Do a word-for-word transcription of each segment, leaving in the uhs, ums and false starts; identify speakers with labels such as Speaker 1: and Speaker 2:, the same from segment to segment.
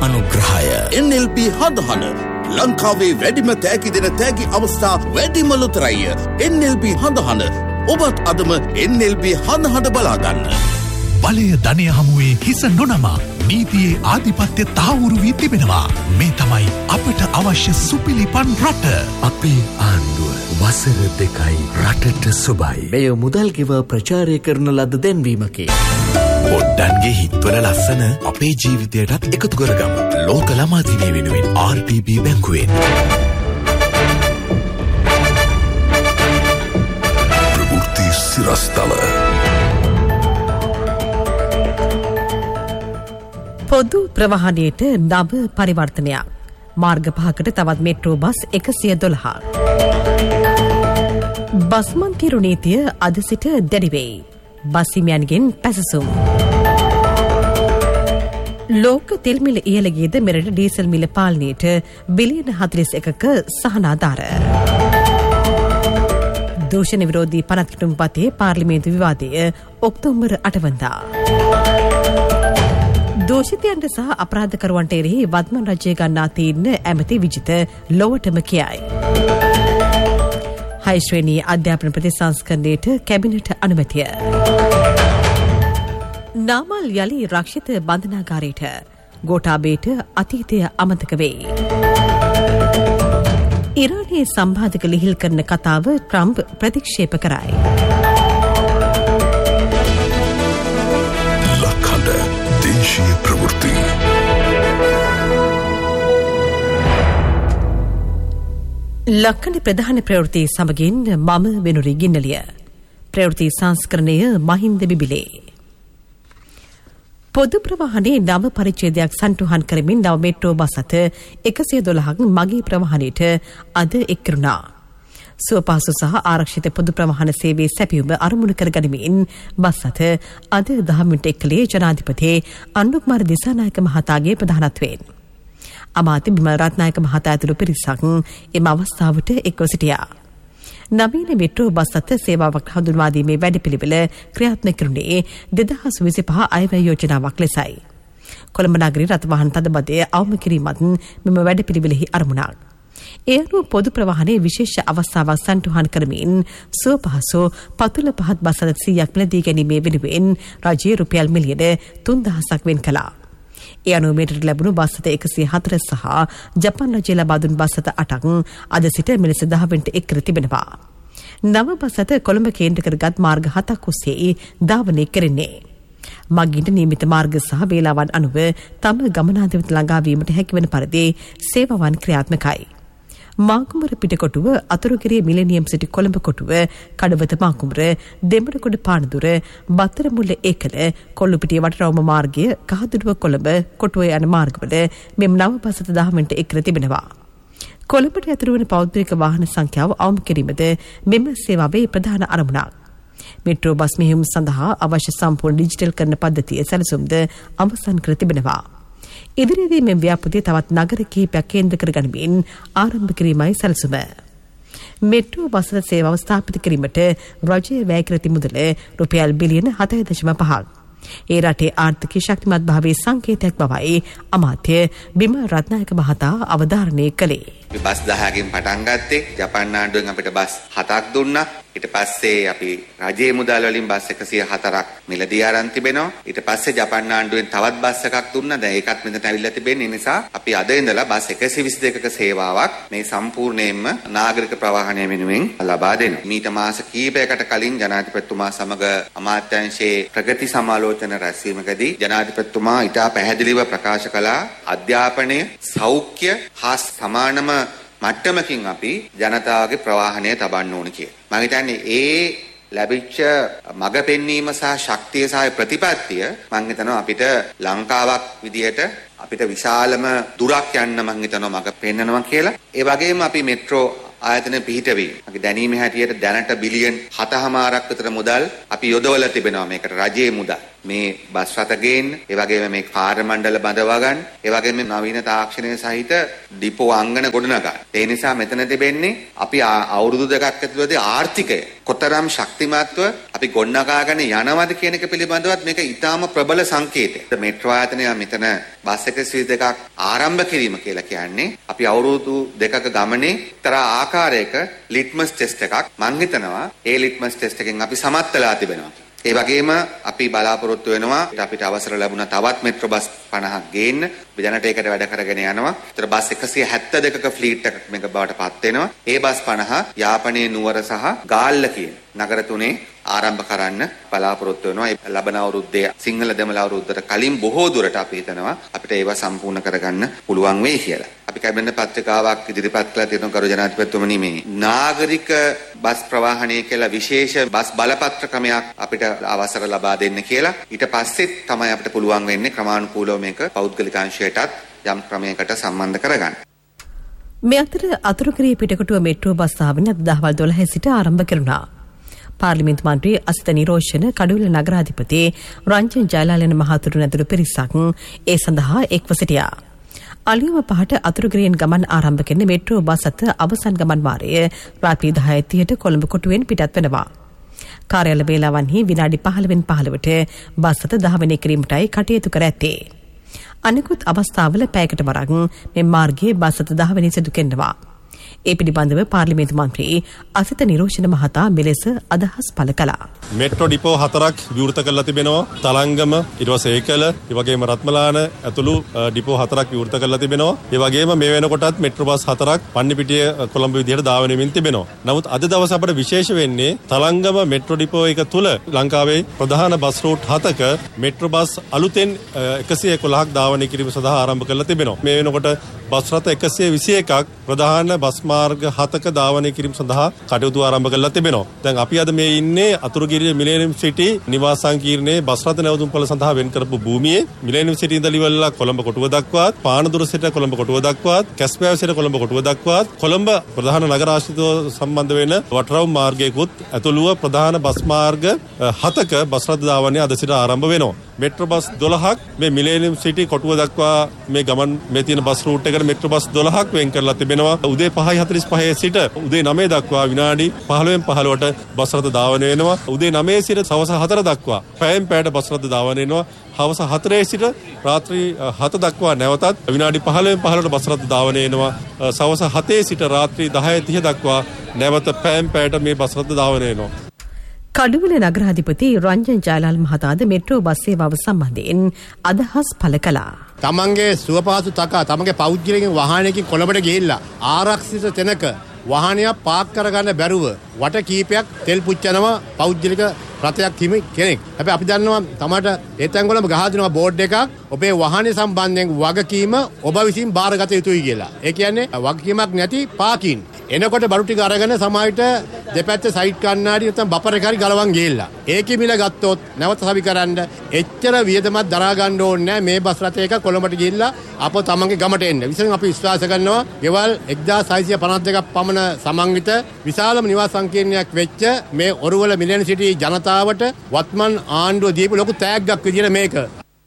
Speaker 1: අනුග්‍රහය.
Speaker 2: එන් එල් බී හඳහන ලංකාවේ වැඩිම තෑගි දෙන තෑගි අවස්ථා වැඩිම ලොතරැයි. එන් එල් බී හඳහන ඔබත් අදම එන් එල් බී හඳහන බලාගන්න.
Speaker 3: බලය ධනය හමුවේ හිස නොනමා නීතියේ ආධිපත්‍ය තහවුරු වී තිබෙනවා. මේ තමයි අපට අවශ්‍ය සුපිලිපන් රට.
Speaker 1: අපේ ආණ්ඩුව වසර දෙකයි රටට සුබයි. මෙය මුදල් ගෙව ප්‍රචාරය කරන ලද දැන්වීමකි.
Speaker 3: පොඩ්ඩන්ගේ හිත්වල ලස්සන අපේ ජීවිතයටත් එකතු කරගමු. ලෝක ළමා දිනය වෙනුවෙන් ආර් ටී බී බැංකුවෙන්.
Speaker 4: ප්‍රවෘත්ති සිරස්තල.
Speaker 5: පොදු ප්‍රවාහනයට නව පරිවර්තනයක්. මාර්ග පහකට තවත් මෙට්‍රෝ බස් එකසිය දොළහ. බස් මන්තිරු නීතිය අද සිට දැඩි වෙයි. බස් හිමියන්ගෙන් පැසසුම්. ලෝක තෙල් මිල ඉහළ ගියද මෙරට ඩීසල් මිල පාලනයට බිලියන හතළිස් එකක සහනාධාර. දූෂණ විරෝධී පනත් කිටුම්පතේ පාර්ලිමේන්තු විවාදය ඔක්තෝබර් අටවනදා. දෝෂිතයන්ට සහ අපරාධකරුවන්ට එරෙහි වත්මන් රජය ගන්නා තීරණ ඇමති විජිත ලොවටම කියයි. හය ශ්‍රේණී අධ්‍යාපන ප්‍රතිසංස්කරණයට කැබිනට් අනුමැතිය. නාමල් යලි රක්ෂිත බන්ධනාගාරයට ගෝඨාභයට අතීතය අමතක වේ. ඉරානයේ සම්බාධක ලිහිල් කරන කතාව ට්‍රම්ප් ප්‍රතික්ෂේප කරයි.
Speaker 4: දේශීය ප්‍රවෘත්ති.
Speaker 5: ලක්කඩ ප්‍රධාන ප්‍රවෘත්ති සමගින් මම වෙනුරි ගින්නලිය. ප්‍රවෘත්ති සංස්කරණය මහින්ද බිබිලේ. පොදු ප්‍රවාහනයේ නව පරිච්ඡේදයක් සන්තුහන් කරමින් නව මෙට්‍රෝ බස් අත එකසිය දොළහක් මගී ප්‍රවාහනයට අද එක්කරුණා. සුවපහසු සහ ආරක්ෂිත පොදු ප්‍රවාහන සේවයේ සැපයුම අරමුණු කර ගනිමින් බස් අත අද දහ මිනිට එක්කලේ ජනාධිපති අනුකුමාර දිසානායක මහතාගේ ප්‍රධානත්වයෙන්. අමාත්‍ය බිමල් රත්නායක මහතා ඇතුළු පිරිසක් එම අවස්ථාවට එක්ව සිටියා. නවීන මෙට්‍රෝ බස් අත සේවාවක් හඳුන්වා දීමේ වැඩපිළිවෙල ක්‍රියාත්මක කරුණේ දෙදහස් විසිපහ අයවැය යෝජනාවක් ලෙසයි. කොළඹ නගරයේ රථවාහන තදබදය අවම කිරීමත් මෙම වැඩපිළිවෙලෙහි අරමුණක්. ඒ අනුව පොදු ප්‍රවාහනයේ විශේෂ අවස්ථාවක් සන්තුහන් කරමින් සුවපහසු පතුල පහත් බස් අත සීයක් මිලදී ගැනීමේ වෙනුවෙන් රජයේ රුපියල් මිලියන තුන්දහසක් වෙන් කළා. ඒ අනුව මෙරට ලැබුණු බස් අත එකසිය හතර සහ ජපාන් රජය ලබා දුන් බස් අත අටක් අද සිට මෙලෙස දහවෙනිට එක් කර තිබෙනවා. නව බස් අත කොළඹ කේන්ද්‍ර කරගත් මාර්ග හතක් ඔස්සේ ධාවනය කෙරෙන්නේ. මගින්ට නියමිත මාර්ග සහ වේලාවන් අනුව තම ගමනාන්තයට ළඟා වීමට හැකිවන පරිදි සේවාවන් ක්‍රියාත්මකයි. මාකුමර පිටකොටුව අතුරුගිරිය මිලේනියම් සිටි කොළඹ කොටුව කඩවත මාකුමර දෙමඩකොඩ පානදුර බත්තරමුල්ල ඒකල කොල්ලුපිටිය වටරවුම මාර්ගය කහදුඩුව කොළඹ කොටුව යන මාර්ගවල මෙම නව බස් අත දහවෙනිට එක් කර තිබෙනවා. කොළඹට ඇතුළු වන පෞද්ගලික වාහන සංඛ්‍යාව අවම කිරීමද මෙම සේවාවේ ප්‍රධාන අරමුණක්. මෙට්‍රෝ බස් මෙහෙයුම් සඳහා අවශ්‍ය සම්පූර්ණ ඩිජිටල් කරන පද්ධතිය සැලසුම්ද අවසන් කර තිබෙනවා. ඉදිරියේදී මෙම ව්‍යාපෘතිය තවත් නගර කිහිපයක් කේන්ද්‍ර කර ගනිමින් ආරම්භ කිරීමයි සැලසුම. මෙට්‍රෝ බස් සේවාව ස්ථාපිත කිරීමට රජය වැය කර ඇති මුදල රුපියල් බිලියන හතයි දශම පහක්. ඒ රටේ ආර්ථික ශක්තිමත් භාවයේ සංකේතයක් බවයි අමාත්‍ය බිමල් රත්නායක මහතා අවධාරණය කළේ.
Speaker 6: බස් දහයකින් පටන් ගත්තේ ජපාන් ආණ්ඩුවෙන් අපිට බස් හතක් දුන්නා. ඊට පස්සේ අපි රජයේ මුදල් වලින් බස් එකසිය හතරක් මිලදී ආරන් තිබෙනවා. ඊට පස්සේ ජපාන් ආණ්ඩුවෙන් තවත් බස් එකක් දුන්නා. දැන් ඒකත් මෙතන ඇවිල්ලා තිබෙන්නේ. ඒ නිසා අපි අද ඉඳලා බස් එකසිය විසි දෙකක සේවාවක් මේ සම්පූර්ණයෙන්ම නාගරික ප්‍රවාහනය වෙනුවෙන් ලබා දෙනවා. මීට මාස කිහිපයකට කලින් ජනාධිපතිතුමා සමග අමාත්‍යාංශයේ ප්‍රගති සමාලෝචන රැස්වීමකදී ජනාධිපතිතුමා ඉතා පැහැදිලිව ප්‍රකාශ කළා අධ්‍යාපනය සෞඛ්‍ය හා සමානම මට්ටමකින් අපි ජනතාවගේ ප්‍රවාහනය තබන්න ඕන කියලා. මම හිතන්නේ ඒ ලැබිච්ච මඟ පෙන්වීම සහ ශක්තිය සහ ප්‍රතිපත්තිය මම හිතනවා අපිට ලංකාවක් විදියට අපිට විශාලම දුරක් යන්න මම හිතනවා මඟ පෙන්නනවා කියලා. ඒ වගේම අපි මෙට්‍රෝ ආයතන පිහිටවීම. මගේ දැනීමේ හැටියට දැනට බිලියන් හතමාරක් විතර මුදල් අපි යොදවලා තිබෙනවා මේකට රජයේ මුදල්. මේ බස් රථ ගේන්න, ඒ වගේම මේ කාර්ය මණ්ඩල බඳවා ගන්න, ඒ වගේම නවීන තාක්ෂණය සහිත ඩිපෝ අංගන ගොඩනගා. ඒ නිසා මෙතන තිබෙන්නේ අපි අවුරුදු දෙකක් ඇතුළතදී ආර්ථිකය කොතරම් ශක්තිමත්ව අපි ගොඩනගාගෙන යනවද කියන එක පිළිබඳවත් මේක ඊටාම ප්‍රබල සංකේතයක්. මෙට්‍රෝ ආයතනය මෙතන බස් එකසිය දෙකක් ආරම්භ කිරීම කියලා කියන්නේ අපි අවුරුදු දෙකක ගමනේ තරා ආකාරයක ලිට්මස් ටෙස්ට් එකක් මම හිතනවා ඒ ලිට්මස් ටෙස්ට් එකෙන් අපි සමත් වෙලා තිබෙනවා. ඒ වගේම අපි බලාපොරොත්තු වෙනවා අපිට අවසර ලැබුණා තවත් මෙට්‍රෝ බස් පනහක් ගේන්න. විදනට ඒකට වැඩ කරගෙන යනවා. ඒතර බස් එකසිය හැත්තෑ දෙකක ෆ්ලීට් එකක් මේක බවට පත් වෙනවා. ඒ බස් පනහ යාපනයේ නුවර සහ ගාල්ල කියන නගර තුනේ ආරම්භ කරන්න බලාපොරොත්තු වෙනවා. ඒ ලබන අවුරුද්දේ සිංහල දෙමළ අවුරුද්දට කලින් බොහෝ දුරට අපි හිතනවා අපිට ඒවා සම්පූර්ණ කරගන්න පුළුවන් වෙයි කියලා. අපි කැබිනට් පත්‍රිකාවක් ඉදිරිපත් කළා තියෙනවා ගරු ජනාධිපතිතුමනි මේ නාගරික බස් ප්‍රවාහනය කියලා විශේෂ බස් බලපත්‍ර ක්‍රමයක් අපිට අවසර ලබා දෙන්න කියලා. ඊට පස්සේ තමයි අපිට පුළුවන් වෙන්නේ ක්‍රමානුකූලව මේක පෞද්ගලික අංශයටත් යම් ක්‍රමයකට සම්බන්ධ කරගන්න.
Speaker 5: මේ අතර අතුරුගිරිය පිටකොටුව මෙට්‍රෝ බස් ස්ථාපනය අද දහවල් දොළහේ සිට ආරම්භ කෙරුණා. පාර්ලිමේන්තු මන්ත්‍රී අසිත නිරෝෂණ කඩුවෙල නගරාධිපති රංජන් ජයලාලන මහතුරු නැතුළු පිරිසක් ඒ සඳහා එක්ව සිටියා. අලියම පහට අතුරුගිරියෙන් ගමන් ආරම්භ කරන මෙට්‍රෝ බස් අත අවසන් ගමන් වාරය රාත්‍රී දහය තිහට කොළඹ කොටුවෙන් පිටත් වෙනවා. කාර්යාල වේලාවන්හි විනාඩි පහළවෙන් පහළවට බස් අත ධාවනය කිරීමටයි කටයුතු කර ඇත්තේ. අනෙකුත් අවස්ථාවල පැයකට වරක් මේ මාර්ගයේ බස් අත ධාවනය සිදු කෙරෙනවා. ඒ පිළිබඳව පාර්ලිමේන්තු මන්ත්‍රී අසිත නිරෝෂණ මහතා මෙලෙස අදහස් පළ කළා.
Speaker 7: මෙට්‍රෝ ඩිපෝ හතරක් විවෘත කරලා තිබෙනවා. තලංගම, ඊට පස්සේ ඒකල, ඒ වගේම රත්මලාන ඇතුළු ඩිපෝ හතරක් විවෘත කරලා තිබෙනවා. ඒ වගේම මේ වෙනකොටත් මෙට්‍රෝ බස් හතරක් පන්නිපිටිය කොළඹ විදියට ධාවනය වෙමින් තිබෙනවා. නමුත් අද දවසේ අපට විශේෂ වෙන්නේ තලංගම මෙට්‍රෝ ඩිපෝ එක තුල ලංකාවේ ප්‍රධාන බස් රූට් හතක මෙට්‍රෝ බස් අලුතෙන් එකසිය එකොළහක් ධාවනය කිරීම සඳහා ආරම්භ කරලා තිබෙනවා. මේ වෙනකොට බස් රථ එකසිය විසි එකක් ප්‍රධාන බස් මාර්ග හතක ධාවනය කිරීම සඳහා කටයුතු ආරම්භ කරලා තිබෙනවා. දැන් අපි අද මේ ඉන්නේ අතුරුගිරිය මිලේනියම් සිටි නිවාස සංකීර්ණයේ බස් රථ නැවතුම්පළ සඳහා වෙන් කරපු භූමියේ මිලේනියම් සිටි ඉඳලා ඉවරලා කොළඹ කොටුව දක්වාත්, පානදුර සිට කොළඹ කොටුව දක්වාත්, කැස්පෑව සිට කොළඹ කොටුව දක්වාත් කොළඹ ප්‍රධාන නගර ආශ්‍රිතව සම්බන්ධ වෙන වටරවුම් මාර්ගයකුත් ඇතුළුව ප්‍රධාන බස් මාර්ග හතක බස් රථ ධාවනය අද සිට ආරම්භ වෙනවා. මෙට්‍රෝ බස් දොළහක් මේ මිලේනියම් සිටි කොටුව දක්වා මේ ගමන් මේ තියෙන බස් රූට් එකට මෙට්‍රෝ බස් දොළහක් වෙන් කරලා තිබෙනවා. උදේ පහයි හතළිස් පහේ සිට උදේ නවය දක්වා විනාඩි පහළොවෙන් පහළොවට බස් රථ ධාවනය වෙනවා. උදේ නවය සිට සවස හතර දක්වා පැයෙන් පැයට බස් රථ ධාවනය වෙනවා. හවස හතරේ සිට රාත්‍රී හත දක්වා නැවතත් විනාඩි පහළොවෙන් පහළොවට බස් රථ ධාවනය වෙනවා. සවස හතේ සිට රාත්‍රී දහය තිහ දක්වා නැවත පැයෙන් පැයට මේ බස් රථ ධාවනය වෙනවා.
Speaker 5: කඩුවෙල නගරාධිපති රංජන් ජයලාල් මහතාද මෙට්‍රෝ බස් සේවාව සම්බන්ධයෙන් අදහස් පළ කළා.
Speaker 8: තමන්ගේ සුවපහසු තකා තමන්ගේ පෞද්ගලික වාහනයකින් කොළඹට ගිහිල්ලා ආරක්ෂිත තැනක වාහනයක් පාක් කරගන්න බැරුව වට කීපයක් තෙල් පුච්චනවා පෞද්ගලික රථයක් හිමි කෙනෙක්. හැබැයි අපි දන්නවා තමට ඒ තැන්වලම ගහලා දෙනවා බෝඩ් එකක් ඔබේ වාහනය සම්බන්ධයෙන් වගකීම ඔබ විසින් බාරගත යුතුයි කියලා. ඒ කියන්නේ වගකීමක් නැති පාකින්. එනකොට බඩු ටික අරගෙන සමාවිත දෙපැත්තේ සයිඩ් කණ්ණාඩි නැත්නම් බපර් එක හරි ගලවන් ගිහිල්ලා. ඒකේ මිල ගත්තොත් නැවත සවි කරන්න එච්චර වියදමක් දරා ගන්න ඕනේ නැහැ. මේ බස් රථයක කොළඹට ගිහිල්ලා අප තමන්ගේ ගමට එන්න. විශේෂයෙන් අපි විශ්වාස කරනවා ගෙවල් එක්දාස් හයසිය පනස් දෙකක් පමණ සමන්විත විශාලම නිවාස සංකීර්ණයක් වෙච්ච මේ ඔරුවල මිලේනියම් සිටි ජනතාවට වත්මන් ආණ්ඩුව දීපු ලොකු තෑග්ගක් විදියට මේක.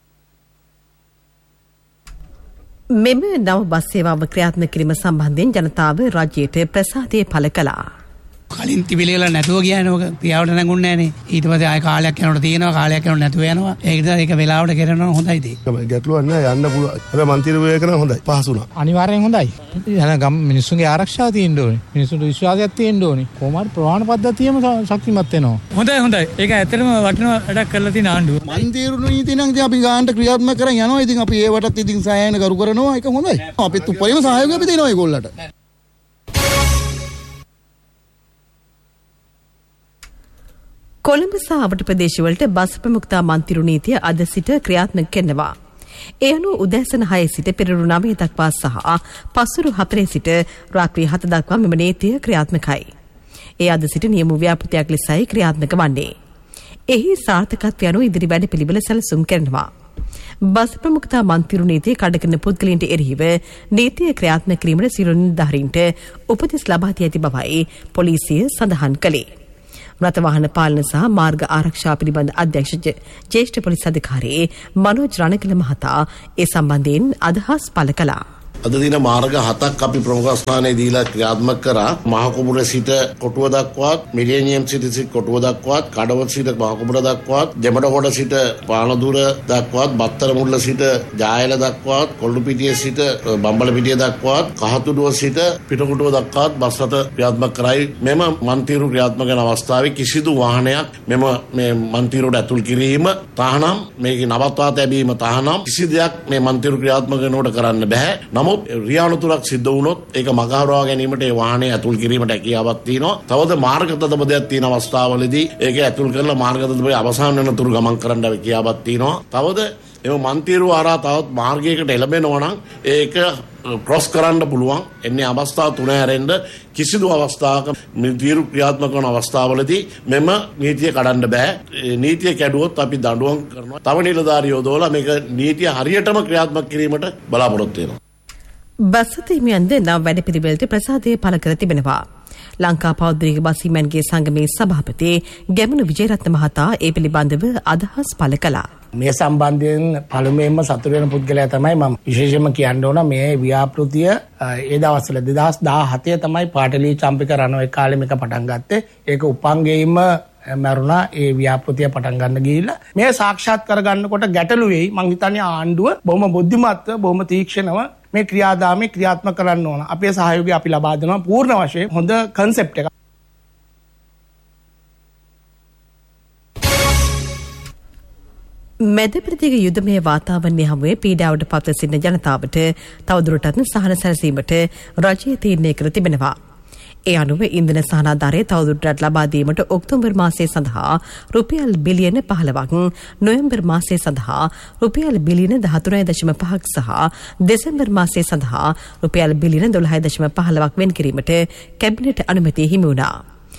Speaker 5: මෙම නව බස් සේවාව ක්‍රියාත්මක කිරීම සම්බන්ධයෙන් ජනතාව රජයට ප්‍රසාදය පළ කළා.
Speaker 9: කලින් තිබිලෙලා නැතුව ගියානේ ඔක ක්‍රියාවට නැගුන්නේ නැහනේ. ඊට පස්සේ ආය කාලයක් යනකොට තියෙනවා කාලයක් යනකොට නැතුව යනවා. ඒක නිසා ඒක වෙලාවට කරනවා හොඳයි තේ.
Speaker 10: ගැටලුවක් නැහැ යන්න පුළුවන්. හැබැයි මන්තිරවේය කරන හොඳයි. පහසුණා.
Speaker 11: අනිවාර්යෙන් හොඳයි. යන ගම් මිනිස්සුන්ගේ ආරක්ෂාව තියෙන්න ඕනේ. මිනිස්සුන්ට විශ්වාසයක් තියෙන්න ඕනේ. කොහොමද ප්‍රවාහන පද්ධතියම ශක්තිමත් වෙනවා.
Speaker 12: හොඳයි හොඳයි. ඒක ඇත්තටම වටිනා වැඩක් කරලා තියෙන ආණ්ඩුව.
Speaker 13: මන්තිරු නීති නම් ඉතින් අපි ගානට ක්‍රියාත්මක කරන් යනවා. ඉතින් අපි ඒවටත් ඉතින් සහායන කරු කරනවා. ඒක හොඳයි. අපිත් උපරිම සහයෝගය අපි දෙනවා ඒගොල්ලන්ට.
Speaker 5: කොළඹ සහ අවට ප්‍රදේශවලට බස් ප්‍රමුඛතා මන්තිරු නීතිය අද සිට ක්‍රියාත්මක කරනවා. ඒ අනුව උදෑසන හය සිට පෙරළු නවය දක්වා සහ පසුරු හතරේ සිට රාත්‍රී හත දක්වා මෙම නීතිය ක්‍රියාත්මකයි. ඒ අද සිට නියම ව්‍යාපෘතියක් ලෙසයි ක්‍රියාත්මක වන්නේ. එහි සාර්ථකත්වය අනුව ඉදිරි වැඩ පිළිවෙල සැලසුම් කරනවා. බස් ප්‍රමුඛතා මන්තිරු නීතිය කඩකරන පුද්ගලයන්ට එරෙහිව නීතිය ක්‍රියාත්මක කිරීමට සියලු නිලධාරීන්ට උපදෙස් ලබා දී ඇති බවයි පොලිසිය සඳහන් කළේ. රථවාහන පාලන සහ මාර්ග ආරක්ෂා පිළිබඳ අධ්‍යක්ෂ ජ්‍යෙෂ්ඨ පොලිස් අධිකාරී මනෝජ් රණකල මහතා ඒ සම්බන්ධයෙන් අදහස් පළ කළා.
Speaker 14: අද දින මාර්ග හතක් අපි ප්‍රමුඛ ස්ථානයේ දීලා ක්‍රියාත්මක කරා. මහකුඹුර සිට කොටුව දක්වාත්, මිලේනියම් සිට කොටුව දක්වාත්, කඩව සිට මහකුඹුර දක්වාත්, දෙමඩගොඩ සිට පානදුර දක්වාත්, බත්තර මුල්ල සිට ජායල දක්වාත්, කොල්ලුපිටිය සිට බම්බලපිටිය දක්වාත්, කහතුඩුව සිට පිටකොටුව දක්වාත් බස් රථ ක්‍රියාත්මක කරයි. මෙම මන්තිරු ක්‍රියාත්මක කරන අවස්ථාවේ කිසිදු වාහනයක් මෙම මේ මන්තිරුවට ඇතුල් කිරීම තහනම්, මේකේ නවත්වා තැබීම තහනම්, කිසි දෙයක් මේ මන්තිරු ක්‍රියාත්මක කරනකොට කරන්න බෑ. නමුත් රියානුතුරක් සිද්ධ වුණොත් ඒක මගහරවා ගැනීමට ඒ වාහනේ ඇතුල් කිරීමට හැකියාවක් තියෙනවා. තවද මාර්ග තදබදයක් තියෙන අවස්ථාවලදී ඒක ඇතුල් කරලා මාර්ග තදබදය අවසන් වෙනතුරු ගමන් කරන්න හැකියාවක් තියෙනවා. තවද එම මන්තිරුව හරහා තවත් මාර්ගයකට එළඹෙනවා නම් ඒක ක්‍රොස් කරන්න පුළුවන්. එන්නේ අවස්ථා තුන හැරෙන්න කිසිදු අවස්ථාවක නීතිය ක්‍රියාත්මක කරන අවස්ථාවලදී මෙම නීතිය කඩන්න බෑ. නීතිය කැඩුවොත් අපි දඬුවම් කරනවා. තව නිලධාරියෝ දෝලා මේක නීතිය හරියටම ක්‍රියාත්මක කිරීමට බලාපොරොත්තු වෙනවා.
Speaker 5: බස් හිමියන්ද නව වැඩපිළිවෙලට ප්‍රසාදය පළ කර තිබෙනවා. ලංකා පෞද්ගලික බස් හිමියන්ගේ සංගමේ සභාපති ගැමුණු විජේරත්න මහතා ඒ පිළිබඳව අදහස් පළ කළා.
Speaker 15: මේ සම්බන්ධයෙන් පළමුවෙන්ම සතුටු වෙන පුද්ගලයා තමයි මම විශේෂයෙන්ම කියන්න ඕන මේ ව්‍යාපෘතිය ඒ දවස්වල දෙදහස් දාහතේ තමයි පාටලී චම්පික රණවැ කාලේ මේක පටන් ගත්තේ. ඒක උපංගෙයිම මරුණා ඒ ව්‍යාපෘතිය පටන් ගන්න ගිහිල්ලා මේ සාක්ෂාත් කරගන්නකොට ගැටලු වෙයි. මං හිතන්නේ ආණ්ඩුව බොහොම බුද්ධිමත්ව බොහොම තීක්ෂණව මේ ක්‍රියාදාමයේ ක්‍රියාත්මක කරන්න ඕන. අපේ සහයෝගය අපි ලබා දෙනවා පූර්ණ වශයෙන් හොඳ කන්සෙප්ට් එකක්.
Speaker 5: මැද ප්‍රතික යුදමය වාතාවරණය හමුවේ පීඩාවට පත්ව සිටින ජනතාවට තවදුරටත් සහන සැලසීමට රජය තීරණය කර තිබෙනවා. ඒ අනුව ඉන්ධන සහනාධාරය තවදුරටත් ලබා දීමට ඔක්තෝබර් මාසය සඳහා රුපියල් බිලියන පහළොවක්, නොවැම්බර් මාසය සඳහා රුපියල් බිලියන දහතුනයි දශම පහක් සහ දෙසැම්බර් මාසය සඳහා රුපියල් බිලියන දොළහයි දශම පහළොවක් වෙන් කිරීමට කැබිනට් අනුමැතිය හිමි වුණා.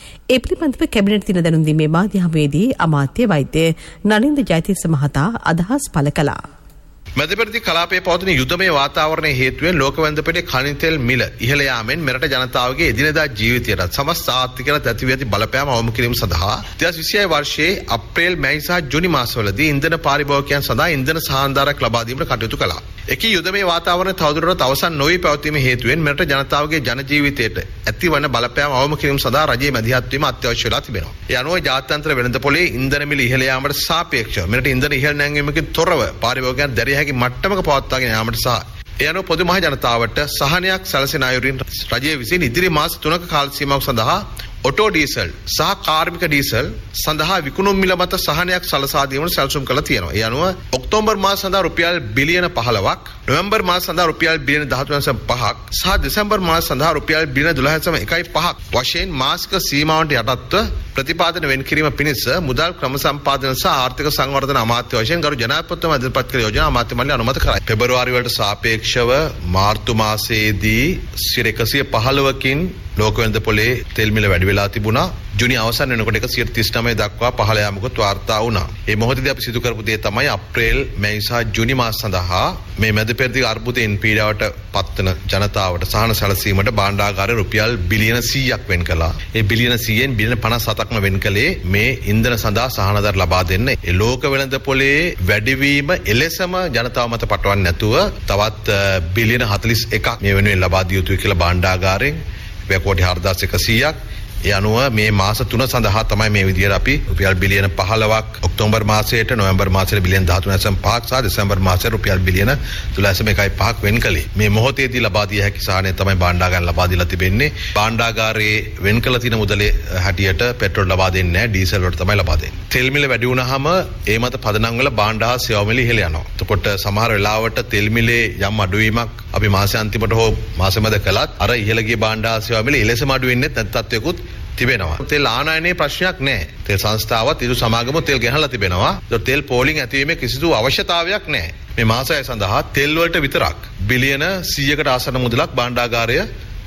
Speaker 5: ඒ පිළිබඳව කැබිනට් දින දැනුම් දීමේ මාධ්‍ය හමුවේදී අමාත්‍ය වෛද්‍ය නලින්ද ජයතිස්ස මහතා අදහස් පළ කළා.
Speaker 16: මැදපෙරදි කලාපයේ පවතින යුදමය වාතාවරණයේ හේතුවෙන් ලෝකවැඳපෙළේ කණින් තෙල් මිල ඉහළ යාමෙන් මෙරට ජනතාවගේ එදිනෙදා ජීවිතයට සමස්ත ආර්ථිකයට ඇති වී ඇති බලපෑම අවම කිරීම සඳහා දෙදහස් විසිහය වර්ෂයේ අප්‍රේල් මැයි සහ ජූනි මාසවලදී ඉන්ධන පාරිභෝගිකයන් සඳහා ඉන්ධන සහාන්දාරයක් ලබා දීමට කටයුතු කළා. එකී යුදමය වාතාවරණය තවදුරටත් අවසන් නොවී පැවතීම හේතුවෙන් මෙරට ජනතාවගේ ජන ජීවිතයට ඇතිවන බලපෑම අවම කිරීම සඳහා රජයේ මැදිහත් වීම අත්‍යවශ්‍ය වෙලා තිබෙනවා. ඒ අනුව ජාත්‍යන්තර වෙළඳපොලේ ඉන්ධන මිල ඉහළ යාමට සාපේක්ෂව මෙරට ඉන්ධන ඉහළ නැංවීමකින් තොරව පාරිභෝගිකයන් දැරිය හැකි මට්ටමක පවත්වාගෙන යාමට සහ ඒ අනුව පොදු මහ ජනතාවට සහනයක් සැලසෙන අයුරින් රජය විසින් ඉදිරි මාස තුනක කාල සීමාවක් සඳහා ඔටෝ ඩීසල් සහ කාර්මික ඩීසල් සඳහා විකුණුම් මිල මත සහනයක් සලසා දීමට සැලසුම් කළා තියෙනවා. ඒ අනුව ඔක්තෝබර් මාස සඳහා රුපියල් බිලියන පහළොවක්, නොවැම්බර් මාස සඳහා රුපියල් බිලියන දහතුනයි දශම පහක් සහ දෙසැම්බර් මාස සඳහා රුපියල් බිලියන දොළහයි දශම එකයි පහක් වශයෙන් මාසික සීමාවන්ට යටත්ව ප්‍රතිපාදන වෙන් කිරීම පිණිස මුදල් ක්‍රම සම්පාදන සහ ආර්ථික සංවර්ධන අමාත්‍ය වශයෙන් ගරු ජනාධිපතිතුමා ඉදිරිපත් කළ යෝජනා අමාත්‍ය මණ්ඩලය අනුමත කරයි. පෙබරවාරි වලට සාපේක්ෂව මාර්තු මාසයේදී සියයට එකසිය පහළොවකින් ලෝක වෙළඳපොලේ තෙල් මිල වැඩි වෙලා තිබුණා. ජූනි අවසන් වෙනකොට එකසිය තිස් නවය දක්වා පහළ යාමකුත් වාර්තා වුණා. මේ මොහොතේදී අපි සිදු කරපු දේ තමයි අප්‍රේල්, මැයි සහ ජූනි මාස සඳහා මේ මැද පෙරදිග අර්බුදයෙන් පීඩාවට පත්වන ජනතාවට සහන සැලසීමට භාණ්ඩාගාරය රුපියල් බිලියන සීයක් වෙන් කළා. ඒ බිලියන සීයෙන් බිලියන පනස් හතක්ම වෙන් කළේ මේ ඉන්ධන සඳහා සහනාධාර ලබා දෙන්න. ඒ ලෝක වෙළඳපොලේ වැඩිවීම එලෙසම ජනතාව මත පටවන්නේ නැතුව තවත් බිලියන හතළිස් එකක් මේ වෙනුවෙන් ලබා දිය යුතුයි කියලා භාණ්ඩාගාරයෙන් කෝටි හාරදාස් එකසීයක්. ඒ අනුව මේ මාස තුන සඳහා තමයි මේ විදිහට අපි රුපියල් බිලියන පහළොවක් ඔක්තෝබර් මාසයට, නොවැම්බර් මාසයට බිලියන දහතුනයි දශම පහක් සහ දෙසැම්බර් මාසයට රුපියල් බිලියන දොළහයි දශම එකයි පහක් වෙන් කළේ. මේ මොහොතේදී ලබා දිය හැකි සහනය තමයි භාණ්ඩාගාරයෙන් ලබා දීලා තිබෙන්නේ. භාණ්ඩාගාරයේ වෙන් කළ තියෙන මුදලේ හැටියට පෙට්‍රෝල් ලබා දෙන්නේ නැහැ, ඩීසල් වලට තමයි ලබා දෙන්නේ. තෙල් මිල වැඩි වුණාම ඒ මත පදනම් වල භාණ්ඩ හා සේවා මිල ඉහළ යනවා. එතකොට සමහර වෙලාවට තෙල් මිලේ යම් අඩුවීමක් අපි මාසාන්තිමට හෝ මාසෙමද කළත් අර ඉහළ ගිය භාණ්ඩ හා සේවා මිල එලෙසම අඩු වෙන්නේ නැත් තත්ත්වයකුත් තිබෙනවා. තෙල් ආනයනයේ ප්‍රශ්නයක් නැහැ. තෙල් සංස්ථාවත් ඉදු සමාගම තෙල් ගෙනලා තිබෙනවා. ඒක තෙල් පෝලිං ඇතිවීමේ කිසිදු අවශ්‍යතාවයක් නැහැ. මේ මාසය සඳහා තෙල් වලට විතරක් බිලියන සීයකට ආසන්න මුදලක් භාණ්ඩාගාරය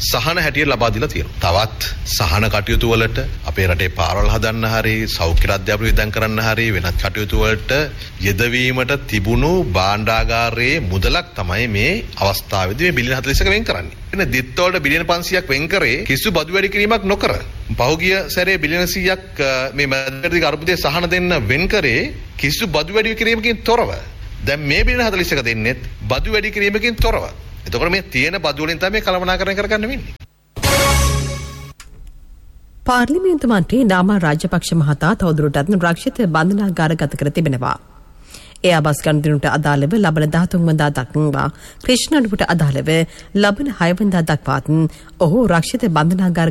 Speaker 16: සහන හැටියට ලබා දීලා තියෙනවා. තවත් සහන කටයුතු වලට අපේ රටේ පාරවල් හදන්න හරි සෞඛ්‍ය අධ්‍යාපන වියදම් කරන්න හරි වෙනත් කටයුතු වලට යෙදවීමට තිබුණු භාණ්ඩාගාරයේ මුදලක් තමයි මේ අවස්ථාවේදී මේ බිලියන හතළිසක වෙන් කරන්නේ. එන දිත් වලට බිලියන පන්සියයක් වෙන් කරේ කිසි බදු වැඩි කිරීමක් නොකර. පහුගිය සැරේ බිලියන සීයක් මේ මැදපෙරදිග අර්බුදයේ සහන දෙන්න වෙන් කරේ කිසි බදු වැඩි කිරීමකින් තොරව. දැන් මේ බිලියන හතළිසක දෙන්නෙත් බදු වැඩි කිරීමකින් තොරව. එතකොට මේ තියෙන බදු වලින් තමයි කළමනාකරණය කරගන්න වෙන්නේ.
Speaker 5: පාර්ලිමේන්තු මන්ත්‍රී නාමල් රාජපක්ෂ මහතා තවදුරටත් රක්ෂිත බන්ධනාගාරගත කර තිබෙනවා. ඒ අබස් ගණදිනුට අදාළව ලබන දහතුන් වනදා දක්වා ක්‍රිෂ්ණඩුවට අදාළව ලබන හය වනදා දක්වාත් ඔහු රක්ෂිත බන්ධනාගාර